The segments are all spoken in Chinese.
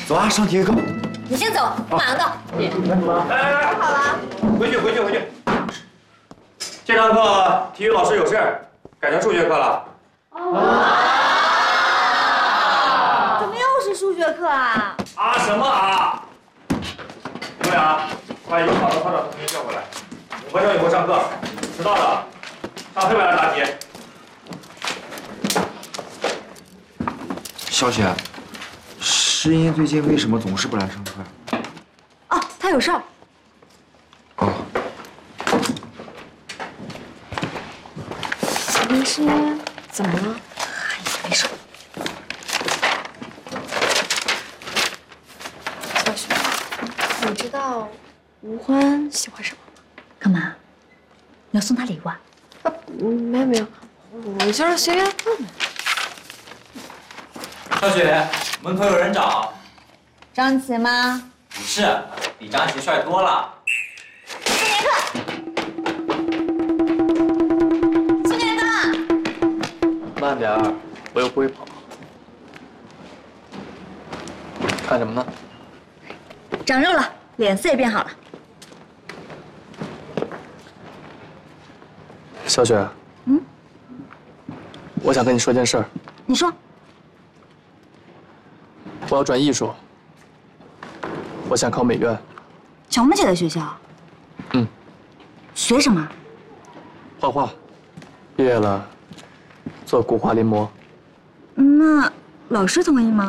走啊，上体育课。 你先走，我马上到。 来， 好了。 回去。这堂课体育老师有事，改成数学课了。 怎么又是数学课啊？ 啊什么啊？各位啊，把有考的校长同学叫过来，5分钟以后上课，迟到的上黑板上答题。小雪，诗音最近为什么总是不来上课？ 哦，他有事儿。 哦。 没事，怎么了？没事。小雪，你知道吴欢喜欢什么吗？干嘛？你要送他礼物啊？没有，我就是随便问问。 小雪，门口有人找。 张琪吗？ 不是，比张琪帅多了。 4年课。 慢点儿，我又不会跑。看什么呢？ 长肉了，脸色也变好了。 小雪，我想跟你说件事儿。 你说。 我要转艺术，我想考美院。 小萌姐的学校。学什么？ 画画，毕业了，做古画临摹。 那老师同意吗？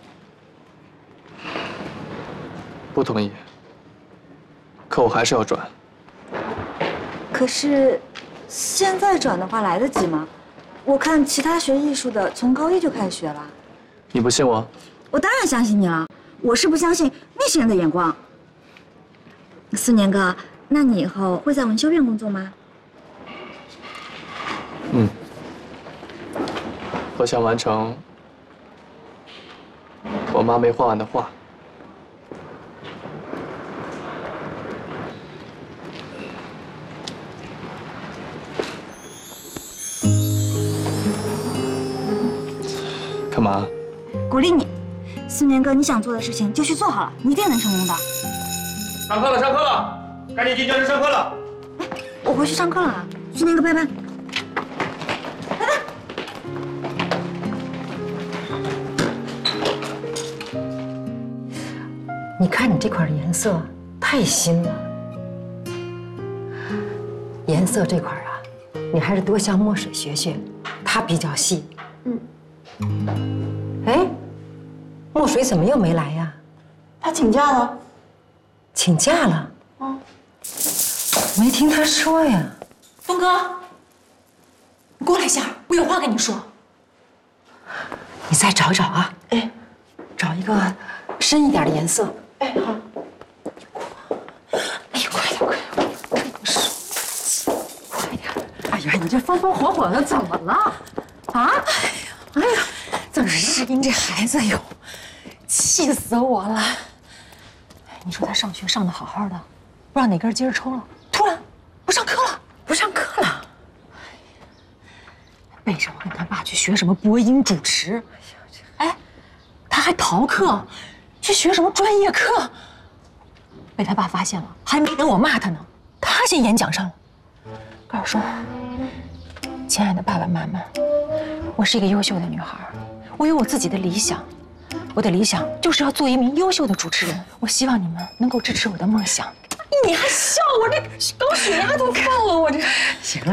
不同意。可我还是要转。 可是，现在转的话来得及吗？我看其他学艺术的从高1就开始学了。 你不信我？ 我当然相信你了，我是不相信那些人的眼光。4年哥，那你以后会在文修院工作吗？ 我想完成我妈没画完的画。干嘛？ 鼓励你，4年哥，你想做的事情就去做好了，你一定能成功的。 上课了，赶紧进教室上课了。 我回去上课了，4年哥，拜拜。 你看你这块颜色太新了，颜色这块啊，你还是多向墨水学学，它比较细。哎，墨水怎么又没来呀？ 他请假了。 请假了？没听他说呀。 东哥，你过来一下，我有话跟你说。 你再找找啊，找一个深一点的颜色。 好。 哎呀，快点，快点！哎呀，你这风风火火的怎么了？啊？哎呀，怎么诗音这孩子哟，气死我了！你说他上学上的好好的，不知道哪根筋抽了，突然不上课了。背着我跟他爸去学什么播音主持，哎，他还逃课，去学什么专业课，被他爸发现了，还没等我骂他呢，他先演讲上了，告诉说：“亲爱的爸爸妈妈，我是一个优秀的女孩，我有我自己的理想，我的理想就是要做一名优秀的主持人，我希望你们能够支持我的梦想。”你还笑我这狗血丫头！看